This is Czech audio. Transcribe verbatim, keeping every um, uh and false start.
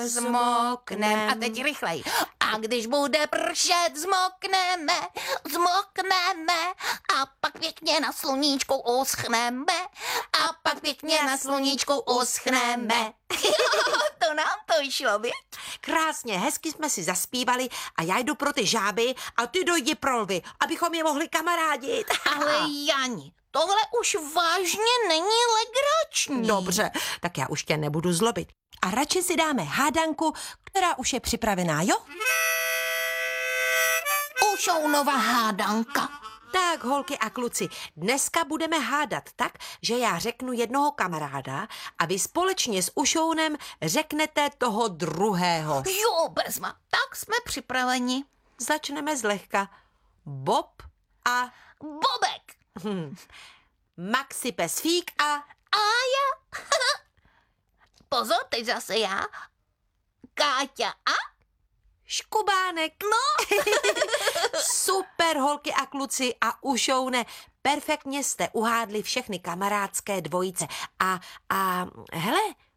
zmoknem. A teď rychlej. A když bude pršet, zmokneme, zmokneme. A pak pěkně na sluníčku uschneme. A pak pěkně na sluníčku uschneme. To nám to šlo, viď? Krásně, hezky jsme si zaspívali a já jdu pro ty žáby a ty dojdi pro lvy, abychom je mohli kamarádit. Ale Jani, tohle už vážně není legrační. Dobře, tak já už tě nebudu zlobit. A radši si dáme hádanku, která už je připravená, jo? Ušounová hádanka. Tak, holky a kluci, dneska budeme hádat tak, že já řeknu jednoho kamaráda a vy společně s Ušounem řeknete toho druhého. Jo, Bezma, tak jsme připraveni. Začneme zlehka. Bob a... Bobek. Hm. Maxi Pesfík a... A já. Pozor, teď zase já. Káťa a... Škubánek. No. Super, holky a kluci a Ušoune. Perfektně jste uhádli všechny kamarádské dvojice. A, a hele,